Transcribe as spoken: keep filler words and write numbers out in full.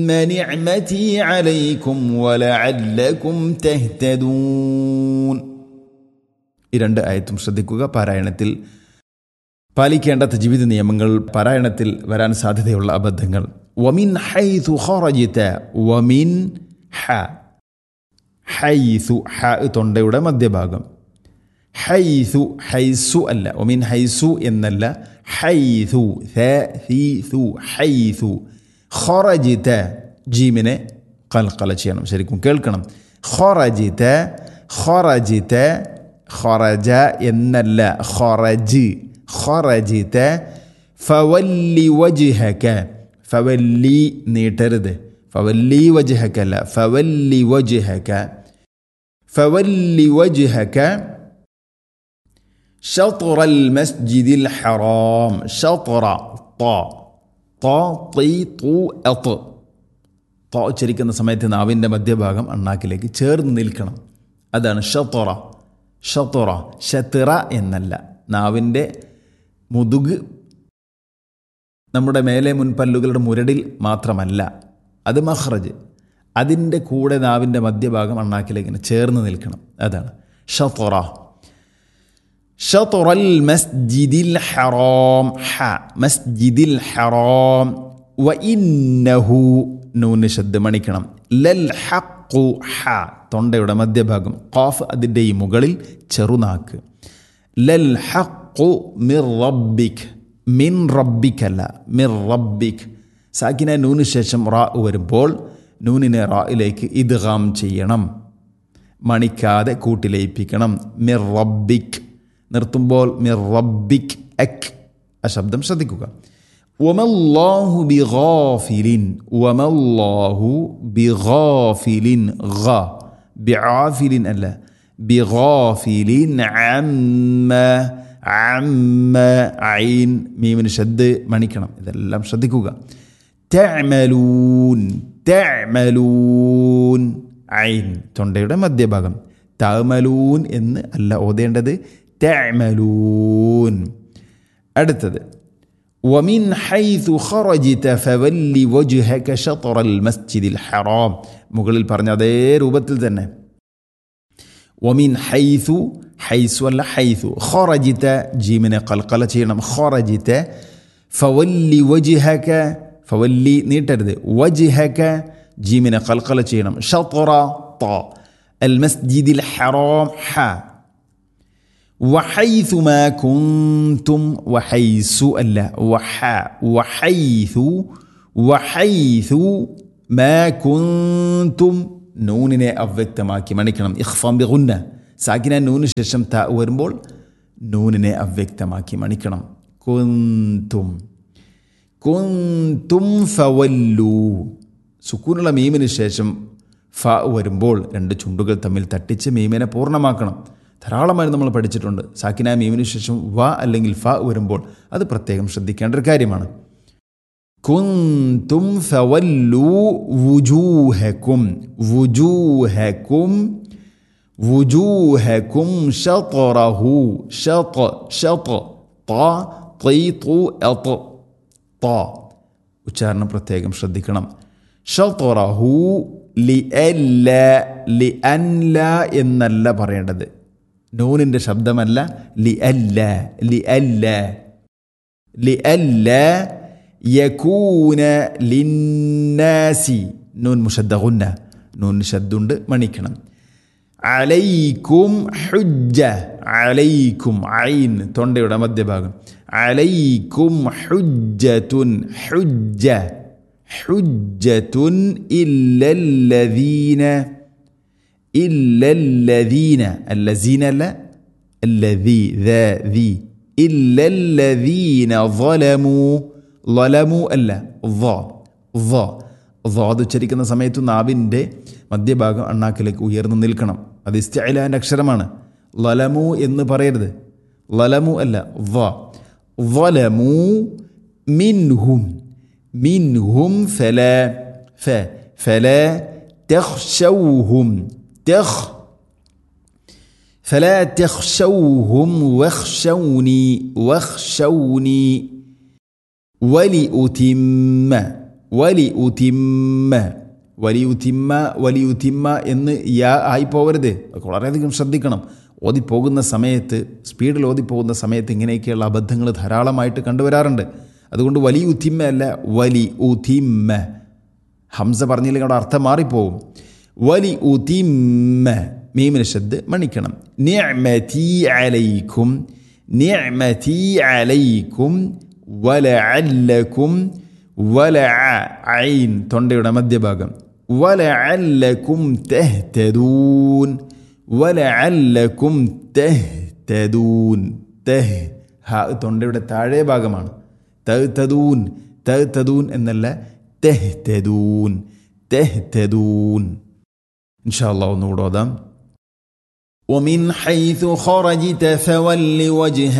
نعمتي عليكم ولعلكم تهتدون. ഈ രണ്ട് ആയത്തും ശ്രദ്ധിക്കുക. പാരായണത്തിൽ പാലിക്കേണ്ട തജ്വീദ് നിയമങ്ങൾ, പാരായണത്തിൽ വരാൻ സാധ്യതയുള്ള അബദ്ധങ്ങൾ. വമിൻ ഹൈസു ഖറജിത, വമിൻ ഹ, ഹൈസു, ഹ തൊണ്ടയുടെ മധ്യഭാഗം. ഹൈസു, ഹൈസു അല്ല, വമിൻ ഹൈസു എന്നല്ല, ഹൈസു, ഹൈസു, ഹൈസു. ഖറജിത, ജീമിനെ ഖൽഖല ചെയ്യണം, ശരിക്കും കേൾക്കണം. ഖറജിത, ഖറജിത, ഖറജ എന്നല്ല, ഖറജ്, ഖറജിത. ഫവല്ലി വജ്ഹക, ഫവല്ലി നീട്ടരുത്, ഫവല്ലി വജ്ഹക അല്ല, ഫവല്ലി വജ്ഹക. ഫവല്ലി വജ്ഹക ശത്റൽ മസ്ജിദിൽ ഹറാം. ശത്റ, ത, ത, തി, തു, അത്. ത ഉച്ചരിക്കുന്ന സമയത്ത് നാവിൻ്റെ മധ്യഭാഗം അണ്ണാക്കിലേക്ക് ചേർന്ന് നിൽക്കണം. അതാണ് ശത്റ. ശത്റ, ശത്റ എന്നല്ല. നാവിൻ്റെ മുതുക് നമ്മുടെ മേലെ മുൻപല്ലുകളുടെ മുരടിൽ മാത്രമല്ല, അത് മഖ്റജ്. അതിൻ്റെ കൂടെ നാവിൻ്റെ മധ്യഭാഗം അണ്ണാക്കിലേക്ക് ഇങ്ങനെ ചേർന്ന് നിൽക്കണം. അതാണ് ശത്റ. ശത്റൽ മസ്ജിദിൽ ഹറാം. ഹ, മസ്ജിദിൽ ഹറാം. വ ഇന്നഹു, നൂന് ശബ്ദം മണിക്കണം. ലൽ ഹഖു, ഹ തൊണ്ടയുടെ മധ്യഭാഗം. ഖാഫ് അതിൻ്റെ ഈ മുകളിൽ ചെറുനാക്ക്. ലൽ ഹഖു മിർ റബ്ബിക്, മിൻ റബ്ബിക് അല്ല, മിർ റബ്ബിക്. സാക്കിന നൂന് ശേഷം റാ വരുമ്പോൾ നൂനിനെ റായിലേക്ക് ഇദ്ഗാം ചെയ്യണം, മണിക്കാതെ കൂട്ടിലയിപ്പിക്കണം. മിർ റബ്ബിക്. നിർത്തുമ്പോൾ മിർ റബ്ബിക്, അക്, ആ ശബ്ദം ശ്രദ്ധിക്കുക. വമല്ലാഹു ബിഗാഫിലിൻ, വമല്ലാഹു ബിഗാഫിലിൻ, ഗ, ബിആഫിലിൻ അല്ല, ബിഗാഫിലിൻ. അമ്മ, അമ്മ, ഐൻ, മീമിന് ശബ്ദ് മണിക്കണം. ഇതെല്ലാം ശ്രദ്ധിക്കുക. തഅമലൂൻ, തഅമലൂൻ, ഐൻ തൊണ്ടയുടെ മധ്യഭാഗം. തഅമലൂൻ എന്ന് അല്ല ഓതേണ്ടത്, തഅമലൂൻ. അടുത്തത് വമിൻ ഹൈസു ഖറജിത ഫവല്ലി വജ്ഹക ശത്റൽ മസ്ജിദിൽ ഹറാം. മുകളിൽ പറഞ്ഞ അതേ രൂപത്തിൽ തന്നെ. വമിൻ ഹൈസു, ഹൈസു അല്ല, ഹൈസു. ഖറജിത, ജീമിനെ ഖൽഖല ചെയ്യണം. ഖറജിത. ഫവല്ലി വജ്ഹക, ഫവല്ലി നീട്ടരുത്, വജ്ഹക, ജീമിനെ ഖൽഖല ചെയ്യണം. ശത്റ, ത, അൽ മസ്ജിദിൽ ഹറാം, ഹ. വഹൈസു മാ കുന്തും, വഹൈസു അല്ല, വഹ, വഹൈസു, വഹൈസു മാ കുന്തും. നൂനിനെ അവ്യക്തമാക്കി മണിക്കണം. ഇഖ്ഫാം ബിഗുന്ന. സാക്കിന നൂന് ശേഷം ത വരുമ്പോൾ നൂനിനെ അവ്യക്തമാക്കി മണിക്കണം. കുന്തും, കുന്തും ഫവല്ലു. സുക്കൂനുള്ള മീമിന് ശേഷം ഫ വരുമ്പോൾ രണ്ട് ചുണ്ടുകൾ തമ്മിൽ തട്ടിച്ച് മീമിനെ പൂർണ്ണമാക്കണം. ധാരാളമായി നമ്മൾ പഠിച്ചിട്ടുണ്ട്. സാക്കിന മീമിന് ശേഷം വ അല്ലെങ്കിൽ ഫ വരുമ്പോൾ അത് പ്രത്യേകം ശ്രദ്ധിക്കേണ്ട ഒരു കാര്യമാണ്. കുന്തും ഫവല്ലു വുജൂഹക്കും, വുജൂഹക്കും, വുജൂഹക്കും ശത്റഹു. ശത, ശത, ത, തി, തു, അത്. ത ഉച്ചാരണം പ്രത്യേകം ശ്രദ്ധിക്കണം. ശത്റഹു ലിഅല്ല, ലിഅല്ല എന്നല്ല പറയേണ്ടത്. നൂനിൻ്റെ ശബ്ദമല്ല, ലിഅല്ല, ലിഅല്ല, ലിഅല്ല യകൂന ലിന്നാസി. നൂൻ മുശദ്ദ ഗുന്ന, നൂൻ ശദ്ദുണ്ട് മണിക്കണം. അലൈക്കും ഹുജ്ജ, അലൈക്കും, ഐൻ തൊണ്ടയുടെ മധ്യഭാഗം. അലൈക്കും ഹുജ്ജത്തുൻ, ഹുജ്ജ, ഹുജ്ജത്തുൻ ഇല്ലല്ലദീന, ഇല്ലല്ലദീന, അല്ലസീന അല്ല, അല്ലദീ, ദീ, ഇല്ലല്ലദീന ളലമു, ളലമു അല്ല, ള, ള. ളാദ് ഉച്ചരിക്കുന്ന സമയത്ത് നാവിൻ്റെ മധ്യഭാഗം അണ്ണാക്കിലേക്ക് ഉയർന്നു നിൽക്കണം. അത് ഇസ്തിഅലാൻ്റെ അക്ഷരമാണ്. ളലമു എന്ന് പറയരുത്, ളലമു അല്ല, ള. ളലമു മിൻഹും, മിൻഹും ഫല, ഫ, ഫല തഖ്ശൗഹും, തഖ്, ഫല തഖ്ശൗഹും വഖ്ശൗനി, വഖ്ശൗനി. വലി ഉതിമ്മ, വലി ഉതിമ്മ വലി ഉതിമ്മ വലി ഉതിമ്മ എന്ന് യാ ആയി പോകരുത്. വളരെയധികം ശ്രദ്ധിക്കണം. ഓതിപ്പോകുന്ന സമയത്ത്, സ്പീഡിൽ ഓതിപ്പോകുന്ന സമയത്ത് ഇങ്ങനെയൊക്കെയുള്ള അബദ്ധങ്ങൾ ധാരാളമായിട്ട് കണ്ടുവരാറുണ്ട്. അതുകൊണ്ട് വലി ഉതിമ്മ അല്ല, വലി ഉതിമ്മ. ഹംസ പറഞ്ഞില്ലെങ്കിൽ അവിടെ അർത്ഥം മാറിപ്പോവും. വലി ഉതിമ്മ, മീമിന് ശബ്ദ് മണിക്കണം. നിഅമതി അലൈക്കും, നിഅമതി അലൈക്കും വലഅല്ലക്കും, വലഅ ഐൻ തൊണ്ടയുടെ മധ്യഭാഗം, വലഅല്ലക്കും തഹ്തദൂൻ, വലഅല്ലക്കും തഹ്തദൂൻ. തഹ് ഹ തൊണ്ടയുടെ താഴെ ഭാഗമാണ്. തഹ്തദൂൻ, തഹ്തദൂൻ എന്നല്ല, തഹ്തദൂൻ, തഹ്തദൂൻ. ഇൻഷാ അല്ലാഹ് ഒന്നുകൂടെ ഓതാം. ومن حيث خرجت فول وجهك